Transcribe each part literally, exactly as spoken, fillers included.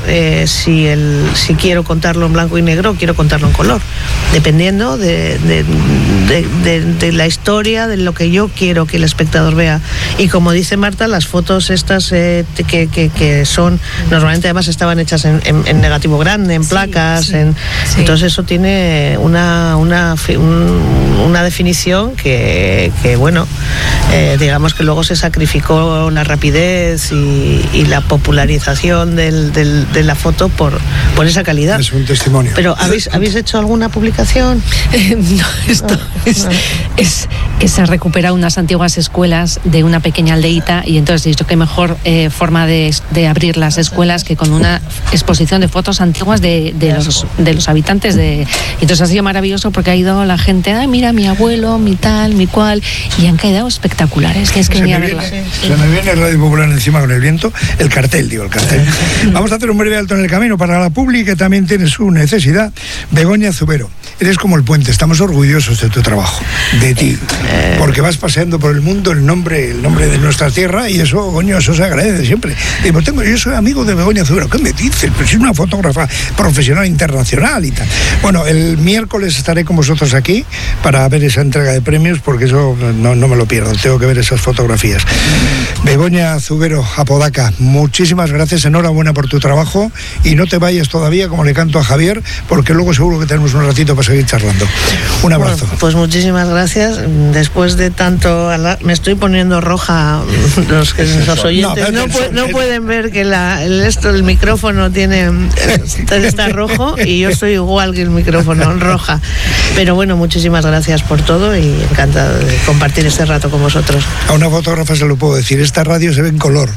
eh, si, el, si quiero contarlo en blanco y negro o quiero contarlo en color, dependiendo de, de, de, de, de la historia, de lo que yo quiero que el espectador vea. Y como dice Marta, las fotos estas eh, que, que, que son, normalmente además estaban hechas en, en, en negativo grande, en placas, sí, sí, en, sí. Entonces eso tiene una, una, un, una definición que, que bueno, eh, digamos que luego se sacrificó la rapidez y, y la popularización del, del, de la foto por, por esa calidad. Es un testimonio. Pero ¿habéis, ¿habéis hecho alguna publicación? Eh, no, esto ah, es, ah. es, es a recuperar unas antiguas escuelas de una pequeña aldeíta, y entonces he dicho que mejor eh, forma de, de abrir las escuelas que con una exposición de fotos antiguas de, de, los, de los habitantes de... Y entonces ha sido maravilloso porque ha ido la gente, ay, mira, mi abuelo, mi tal, mi cual, y han quedado espectaculares. Tienes que venir a verla. Viene, sí, sí. Se me viene Radio Popular encima con el viento, el cartel, digo, el cartel. Vamos a hacer un breve alto en el camino para la Publi, que también tiene su necesidad. Begoña Zubero, eres como el puente, estamos orgullosos de tu trabajo, de ti, porque vas paseando por el mundo el nombre, el nombre de nuestra tierra, y eso, coño, eso se agradece siempre. Digo, tengo, yo soy amigo de Begoña Zubero, ¿qué me dices? Pues es una fotógrafa profesional internacional y tal. Bueno, el miércoles estaré con vosotros aquí para ver esa entrega de premios, porque eso no, no me lo pierdo, tengo que ver esas fotografías. Begoña Zubero, Apodaca, muchísimas gracias, enhorabuena por tu trabajo, y no te vayas todavía, como le canto a Javier, porque luego seguro que tenemos un ratito para seguir charlando. Un abrazo. Bueno, pues muchísimas gracias. Después de tanto... Me estoy poniendo roja, los, los oyentes no, no, pu- no pueden ver que la, el, esto, el micrófono tiene está rojo, y yo estoy igual que el micrófono, roja. Pero bueno, muchísimas gracias por todo, y encantada de compartir este rato con vosotros. A una fotógrafa se lo puedo decir, esta radio se ve en color.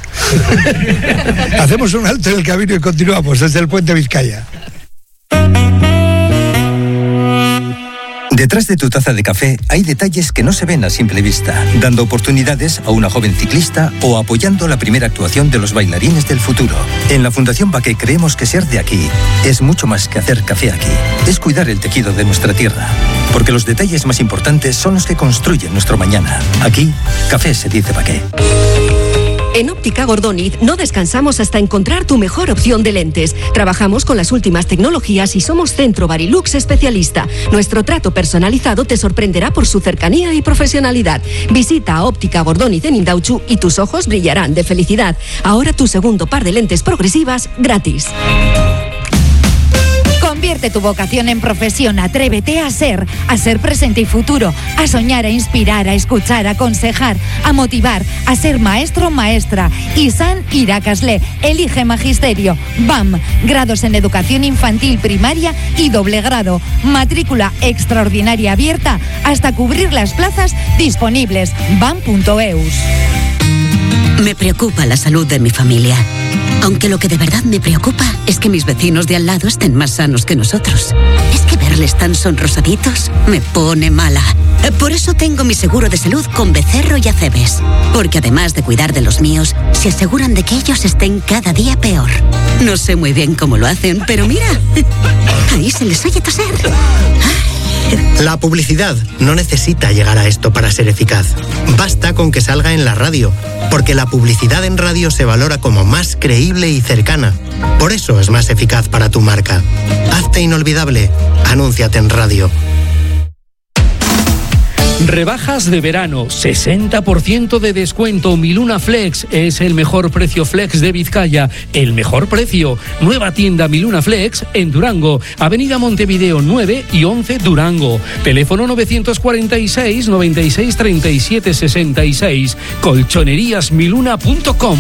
Hacemos un alto en el camino y continuamos desde el Puente Vizcaya. Detrás de tu taza de café hay detalles que no se ven a simple vista, dando oportunidades a una joven ciclista o apoyando la primera actuación de los bailarines del futuro. En la Fundación Baqué creemos que ser de aquí es mucho más que hacer café aquí. Es cuidar el tejido de nuestra tierra, porque los detalles más importantes son los que construyen nuestro mañana. Aquí, café se dice Baqué. En Óptica Gordoniz no descansamos hasta encontrar tu mejor opción de lentes. Trabajamos con las últimas tecnologías y somos Centro Barilux especialista. Nuestro trato personalizado te sorprenderá por su cercanía y profesionalidad. Visita a Óptica Gordoniz en Indautxu y tus ojos brillarán de felicidad. Ahora tu segundo par de lentes progresivas gratis. Convierte tu vocación en profesión, atrévete a ser, a ser presente y futuro, a soñar, a inspirar, a escuchar, a aconsejar, a motivar, a ser maestro o maestra. Isan Irakasle, elige magisterio. B A M, grados en educación infantil, primaria y doble grado. Matrícula extraordinaria abierta hasta cubrir las plazas disponibles. bam punto eus. Me preocupa la salud de mi familia. Aunque lo que de verdad me preocupa es que mis vecinos de al lado estén más sanos que nosotros. Es que verles tan sonrosaditos me pone mala. Por eso tengo mi seguro de salud con Becerro y Acebes. Porque además de cuidar de los míos, se aseguran de que ellos estén cada día peor. No sé muy bien cómo lo hacen, pero mira, ahí se les oye toser. La publicidad no necesita llegar a esto para ser eficaz. Basta con que salga en la radio, porque la publicidad en radio se valora como más creíble y cercana. Por eso es más eficaz para tu marca. Hazte inolvidable. Anúnciate en radio. Rebajas de verano, sesenta por ciento de descuento. Miluna Flex es el mejor precio flex de Vizcaya. El mejor precio. Nueva tienda Miluna Flex en Durango. Avenida Montevideo nueve y once Durango. Teléfono novecientos cuarenta y seis, noventa y seis, treinta y siete, sesenta y seis. colchonerías miluna punto com.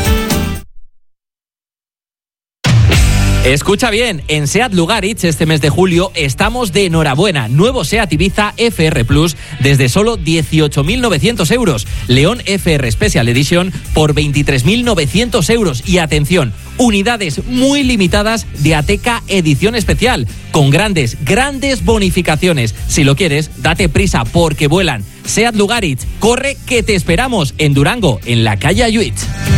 Escucha bien, en SEAT Lugaritz este mes de julio estamos de enhorabuena. Nuevo SEAT Ibiza F R Plus desde solo dieciocho mil novecientos euros. León F R Special Edition por veintitrés mil novecientos euros. Y atención, unidades muy limitadas de Ateca Edición Especial, con grandes, grandes bonificaciones. Si lo quieres, date prisa porque vuelan. SEAT Lugaritz, corre que te esperamos en Durango, en la calle Ayuitz.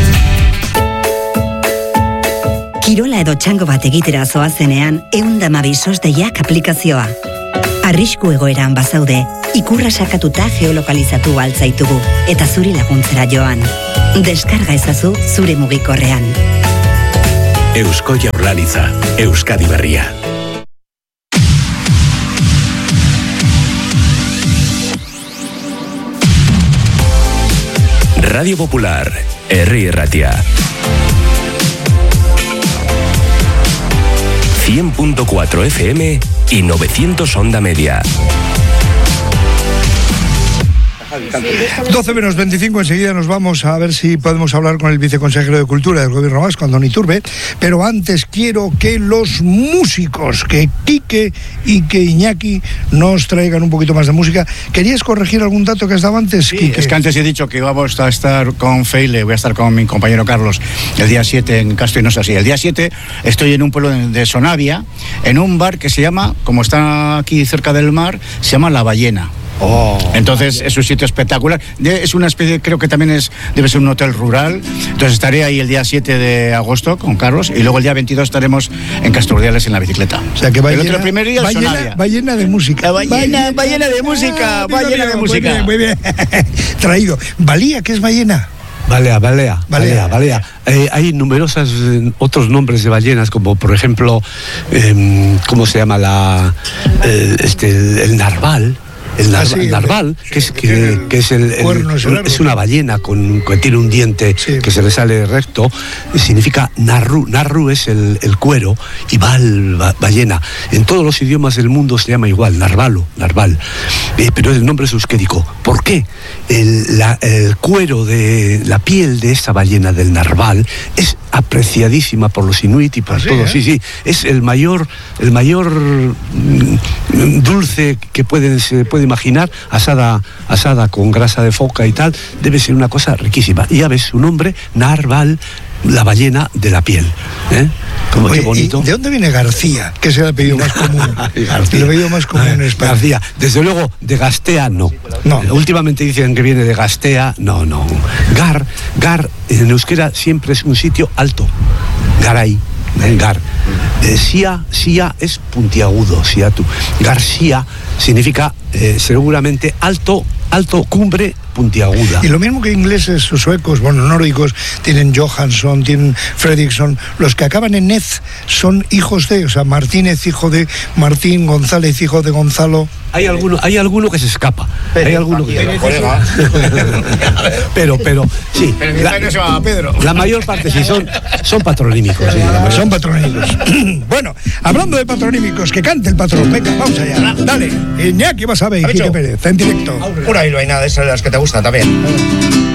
Kirola edo txango bat egitera zoazenean, ehun eta hamabi sos deiak aplikazioa. Arrisku egoeran bazaude, ikurra sakatuta geolokalizatu altzaitugu, eta zuri laguntzera joan. Deskarga ezazu zure mugikorrean. Eusko Jaurlaritza, Euskadi Berria. Radio Popular, Herri Ratia. cien punto cuatro F M y novecientos onda media. doce menos veinticinco, enseguida nos vamos a ver si podemos hablar con el viceconsejero de Cultura del Gobierno Vasco, Andoni Iturbe, pero antes quiero que los músicos, que Quique y que Iñaki nos traigan un poquito más de música. ¿Querías corregir algún dato que has dado antes, sí, Quique? Es que antes he dicho que vamos a estar con Feile, voy a estar con mi compañero Carlos el día siete en Castro y no es así. El día siete estoy en un pueblo de Sonavia, en un bar que se llama, como está aquí cerca del mar, se llama La Ballena. Oh, entonces es un sitio espectacular. Es una especie, creo que también es debe ser un hotel rural. Entonces estaré ahí el día siete de agosto con Carlos y luego el día veintidós estaremos en Castrurdiales en la bicicleta. O sea que va, el llena, otro primer día va, llena, va llena de música. Va llena, va llena de música, va llena de música. Muy bien, muy bien. Traído. ¿Valía? ¿Qué es ballena? Balea, balea, balea, balea. Eh, hay numerosos eh, otros nombres de ballenas, como por ejemplo, eh, ¿cómo se llama la eh, este el, el narval? El, nar, ah, sí, el narval, que es, que, que es, el, el, es una ballena con, que tiene un diente sí. que se le sale recto, significa narru. Narru es el, el cuero y val, ba, ballena. En todos los idiomas del mundo se llama igual, narvalo, narval. Eh, pero el nombre es euskérico. ¿Por qué? El, la, el cuero de la piel de esta ballena del narval es apreciadísima por los inuit y por ¿Ah, todos. Sí, ¿eh? sí, sí. Es el mayor, el mayor mm, dulce que pueden, se puede imaginar, asada, asada con grasa de foca y tal, debe ser una cosa riquísima. Y ya ves su nombre, narval, la ballena de la piel. ¿eh? Como Oye, qué bonito. ¿De dónde viene García? Que es el apellido más común. García. El apellido más común en España. García. Desde luego, de Gastea no. no. Últimamente dicen que viene de Gastea. No, no. Gar, Gar, en euskera siempre es un sitio alto. Garay. Gar. Eh, Sia, Sia es puntiagudo, Siatu. García significa eh, seguramente alto, alto, cumbre puntiaguda. Y lo mismo que ingleses o suecos, bueno, nórdicos, tienen Johansson, tienen Fredriksson, los que acaban en Ez son hijos de, o sea, Martínez, hijo de Martín, González, hijo de Gonzalo. Hay alguno, hay alguno que se escapa. Pero, hay alguno que se escapa. pero, pero, sí. Pero la, no se llama Pedro. La mayor parte sí son, son patronímicos. Sí, son patronímicos. Bueno, hablando de patronímicos, que cante el patrón. Venga, vamos allá. Dale. Iñaki vas a ver, Quique Pérez, en directo. Una bilbaína de esas de las que te gusta también.